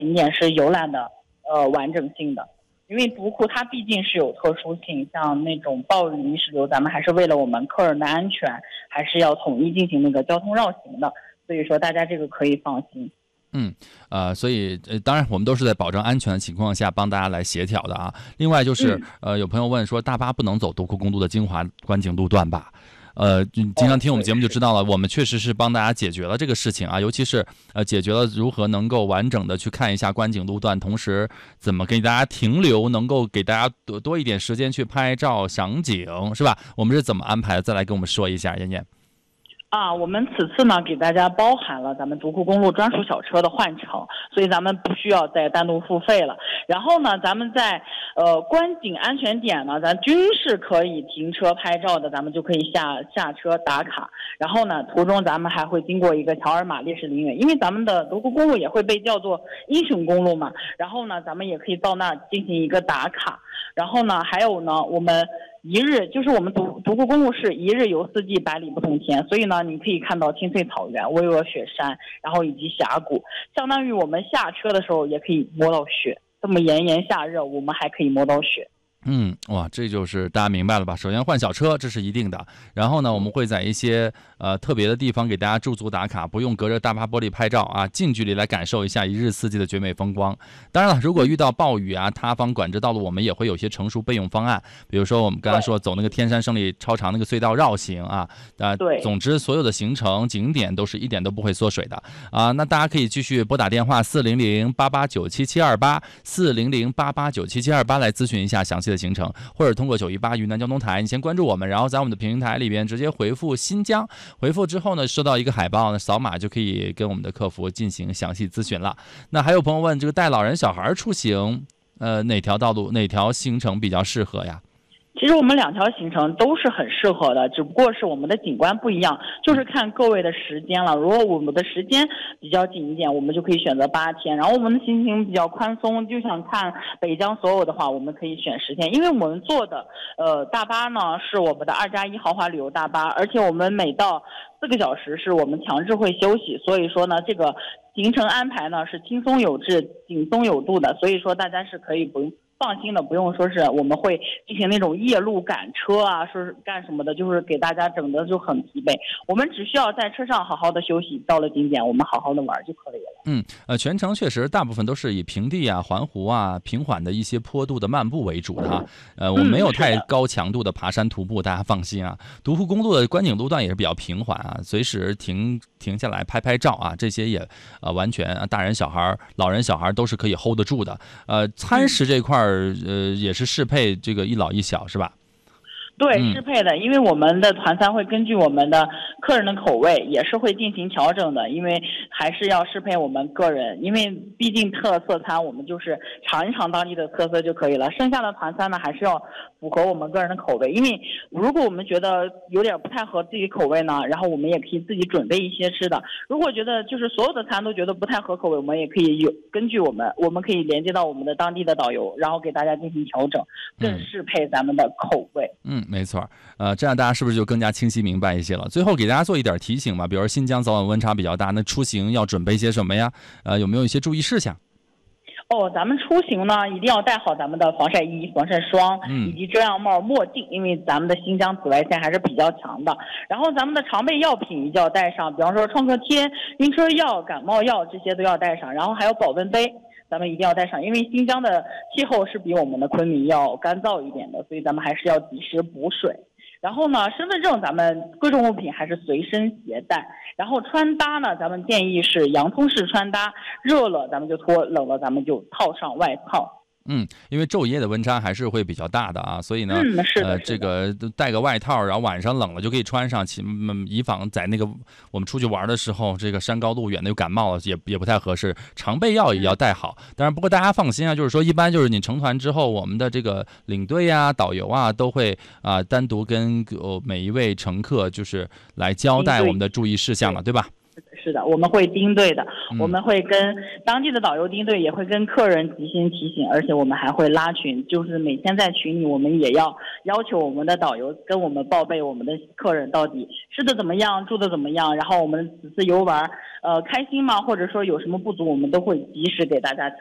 景点是游览的完整性的。因为独库它毕竟是有特殊性，像那种暴雨泥石流，咱们还是为了我们客人的安全，还是要统一进行那个交通绕行的，所以说大家这个可以放心。 所以当然我们都是在保证安全的情况下帮大家来协调的啊。另外就是有朋友问说，大巴不能走独库公路的精华观景路段吧？经常听我们节目就知道了，我们确实是帮大家解决了这个事情啊，尤其是解决了如何能够完整的去看一下观景路段，同时怎么给大家停留，能够给大家多一点时间去拍照赏景，是吧？我们是怎么安排的？再来跟我们说一下，燕燕。 我们此次呢给大家包含了咱们独库公路专属小车的换乘，所以咱们不需要再单独付费了。然后呢，咱们在观景安全点呢，咱均是可以停车拍照的，咱们就可以下车打卡。然后呢，途中咱们还会经过一个乔尔玛烈士陵园，因为咱们的独库公路也会被叫做英雄公路嘛。然后呢，咱们也可以到那儿进行一个打卡。然后呢，还有呢，我们一日就是我们独库公路是一日游四季，百里不同天，所以呢，你可以看到青翠草原、巍峨雪山，然后以及峡谷，相当于我们下车的时候也可以摸到雪。这么炎夏热，我们还可以摸到雪。 哇，这就是大家明白了吧？首先换小车，这是一定的。然后呢，我们会在一些特别的地方给大家驻足打卡，不用隔着大巴玻璃拍照啊，近距离来感受一下一日四季的绝美风光。当然了，如果遇到暴雨啊、塌方、管制道路，我们也会有些成熟备用方案。比如说我们刚才说走那个天山胜利超长那个隧道绕行啊， 对， 总之所有的行程景点都是一点都不会缩水的啊。那大家可以继续拨打电话400-8897728400-889772来咨询一下详细的行程，或者通过918云南交通台，你先关注我们，然后在我们的平台里边直接回复新疆，回复之后呢，收到一个海报，扫码就可以跟我们的客服进行详细咨询了。那还有朋友问，这个带老人小孩出行，哪条道路哪条行程比较适合呀？ 其实我们2条行程都是很适合的，只不过是我们的景观不一样，就是看各位的时间了。如果我们的时间比较紧一点，我们就可以选择8天；然后我们的心情比较宽松，就想看北疆所有的话，我们可以选10天。因为我们坐的大巴呢是我们的2+1豪华旅游大巴，而且我们每到4个小时是我们强制会休息，所以说呢，这个行程安排呢是轻松有致、紧松有度的，所以说大家是可以不用放心的，不用说是我们会进行那种夜路赶车啊，说是干什么的，就是给大家整的就很疲惫。我们只需要在车上好好的休息，到了景点我们好好的玩就可以了。 全程确实大部分都是以平地啊、环湖啊、平缓的一些坡度的漫步为主的哈。我们没有太高强度的爬山徒步，大家放心啊。独库公路的观景路段也是比较平缓啊，随时停下来拍照啊，这些也完全大人小孩、老人小孩都是可以 hold 得住的。餐食这块也是适配这个一老一小是吧？ 对，适配的，因为我们的团餐会根据我们的客人的口味也是会进行调整的，因为还是要适配我们个人，因为毕竟特色餐我们就是尝一尝当地的特色就可以了，剩下的团餐呢还是要符合我们个人的口味，因为如果我们觉得有点不太合自己口味呢，然后我们也可以自己准备一些吃的，如果觉得就是所有的餐都觉得不太合口味，我们也可以根据我们可以连接到我们的当地的导游，然后给大家进行调整，更适配咱们的口味。 没错，这样大家是不是就更加清晰明白一些了？最后给大家做一点提醒吧，比如说新疆早晚温差比较大，那出行要准备些什么呀？有没有一些注意事项？ 咱们出行呢，一定要带好咱们的防晒衣、防晒霜，以及遮阳帽、墨镜，因为咱们的新疆紫外线还是比较强的。然后咱们的常备药品一定要带上，比方说创可贴、晕车药、感冒药这些都要带上，然后还有保温杯。咱们一定要带上，因为新疆的气候是比我们的昆明要干燥一点的，所以咱们还是要及时补水。然后呢，身份证咱们贵重物品还是随身携带。然后穿搭呢，咱们建议是洋葱式穿搭，热了咱们就脱，冷了咱们就套上外套。 因为昼夜的温差还是会比较大的啊，所以呢，这个带个外套，然后晚上冷了就可以穿上，以防在那个我们出去玩的时候，这个山高路远的又感冒了，也不太合适。常备药也要带好。当然，不过大家放心啊，就是说一般就是你成团之后，我们的这个领队啊、导游啊都会单独跟每一位乘客就是来交代我们的注意事项了，对吧？ 是的，我们会盯对的，我们会跟当地的导游盯对，也会跟客人提醒，而且我们还会拉群，就是每天在群里，我们也要求我们的导游跟我们报备我们的客人到底吃的怎么样，住的怎么样，然后我们此次游玩开心吗？或者说有什么不足，我们都会及时给大家